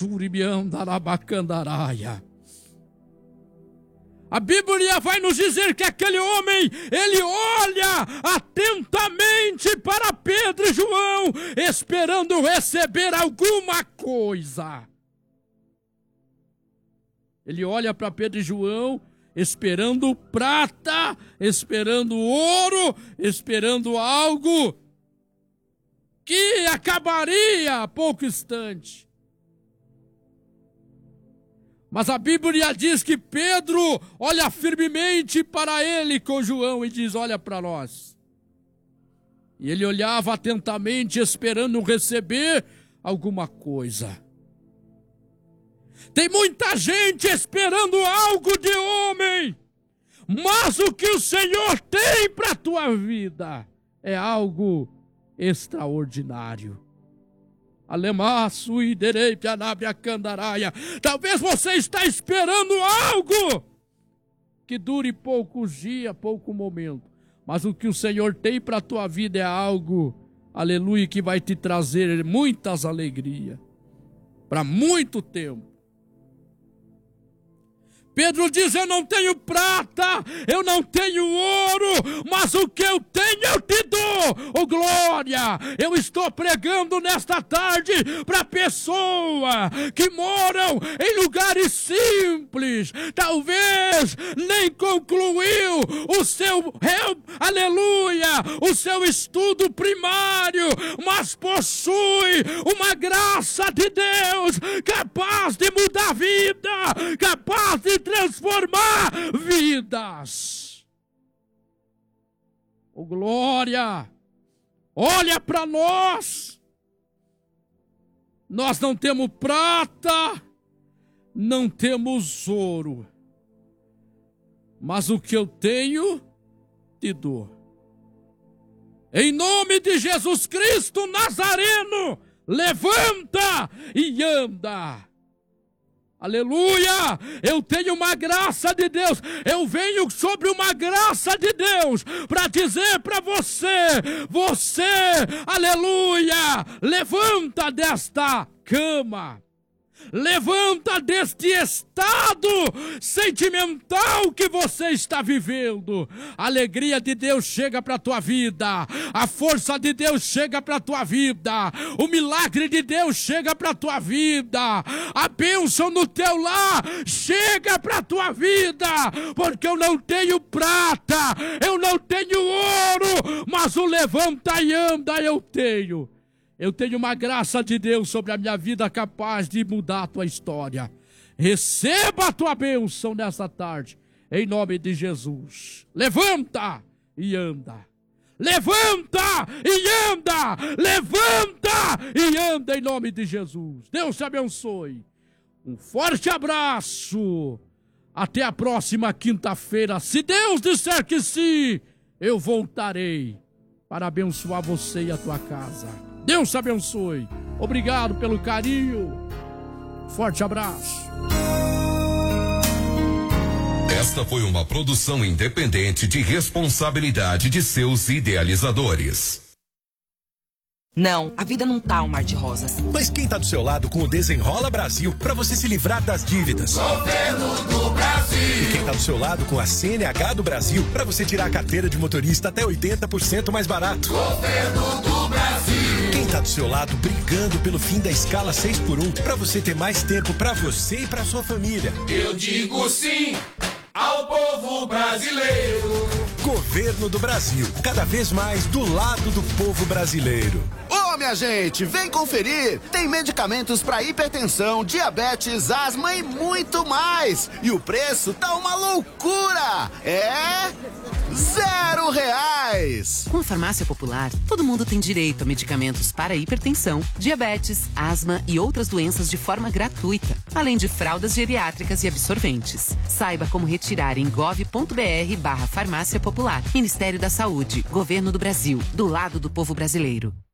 suribiandarabacandaraia. A Bíblia vai nos dizer que aquele homem, ele olha atentamente para Pedro e João, esperando receber alguma coisa. Ele olha para Pedro e João, esperando prata, esperando ouro, esperando algo que acabaria a pouco instante. Mas a Bíblia diz que Pedro olha firmemente para ele com João e diz: olha para nós. E ele olhava atentamente, esperando receber alguma coisa. Tem muita gente esperando algo de homem, mas o que o Senhor tem para a tua vida é algo extraordinário. Alemaço e derei a candaraia. Talvez você está esperando algo que dure poucos dias, pouco momento, mas o que o Senhor tem para a tua vida é algo, aleluia, que vai te trazer muitas alegrias para muito tempo. Pedro diz: eu não tenho prata, eu não tenho ouro, mas o que eu tenho eu te dou, oh glória. Eu estou pregando nesta tarde para pessoas que moram em lugares simples, talvez nem concluiu o seu, aleluia, o seu estudo primário, mas possui uma graça de Deus capaz de mudar a vida, capaz de transformar vidas. Oh glória, olha para nós. Nós não temos prata, não temos ouro, mas o que eu tenho te dou. Em nome de Jesus Cristo Nazareno, levanta e anda. Aleluia, eu tenho uma graça de Deus, eu venho sobre uma graça de Deus para dizer para você, aleluia, levanta desta cama, levanta deste estado sentimental que você está vivendo. A alegria de Deus chega para a tua vida, a força de Deus chega para a tua vida, o milagre de Deus chega para a tua vida, a bênção no teu lar chega para a tua vida, porque eu não tenho prata, eu não tenho ouro, mas o levanta e anda eu tenho. Eu tenho uma graça de Deus sobre a minha vida capaz de mudar a tua história. Receba a tua bênção nessa tarde, em nome de Jesus. Levanta e anda. Levanta e anda. Levanta e anda em nome de Jesus. Deus te abençoe. Um forte abraço. Até a próxima quinta-feira. Se Deus disser que sim, eu voltarei para abençoar você e a tua casa. Deus te abençoe. Obrigado pelo carinho. Forte abraço. Esta foi uma produção independente de responsabilidade de seus idealizadores. Não, a vida não tá um mar de rosas. Mas quem tá do seu lado com o Desenrola Brasil para você se livrar das dívidas? Governo do Brasil. E quem tá do seu lado com a CNH do Brasil para você tirar a carteira de motorista até 80% mais barato? Governo do Brasil. Quem tá do seu lado brigando pelo fim da escala 6x1 para você ter mais tempo para você e para sua família? Eu digo sim ao povo brasileiro. Governo do Brasil, cada vez mais do lado do povo brasileiro. Ô, minha gente, vem conferir! Tem medicamentos para hipertensão, diabetes, asma e muito mais! E o preço tá uma loucura! É... R$0! Com a Farmácia Popular, todo mundo tem direito a medicamentos para hipertensão, diabetes, asma e outras doenças de forma gratuita, além de fraldas geriátricas e absorventes. Saiba como retirar em gov.br/farmácia popular. Ministério da Saúde, Governo do Brasil, do lado do povo brasileiro.